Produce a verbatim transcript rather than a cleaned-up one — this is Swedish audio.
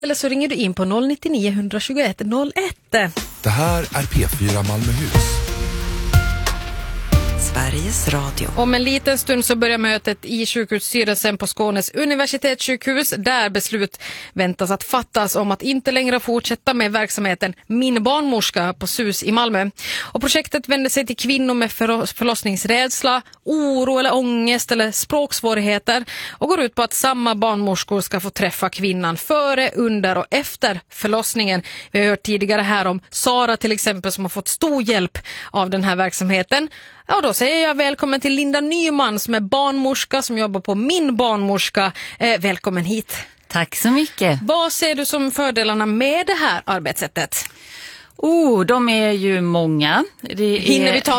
Eller så ringer du in på noll nio nio ett två ett noll ett. Det här är P fyra Malmöhus. Sveriges Radio. Om en liten stund så börjar mötet i sjukhusstyrelsen på Skånes universitetssjukhus, där beslut väntas att fattas om att inte längre fortsätta med verksamheten Min barnmorska på S U S i Malmö. Och projektet vänder sig till kvinnor med förlossningsrädsla, oro eller ångest eller språksvårigheter och går ut på att samma barnmorskor ska få träffa kvinnan före, under och efter förlossningen. Vi har hört tidigare här om Sara till exempel, som har fått stor hjälp av den här verksamheten. Ja, då säger jag välkommen till Linda Nyman som är barnmorska som jobbar på Min barnmorska. Eh, välkommen hit. Tack så mycket. Vad ser du som fördelarna med det här arbetssättet? Oh, de är ju många. Det är... Hinner vi ta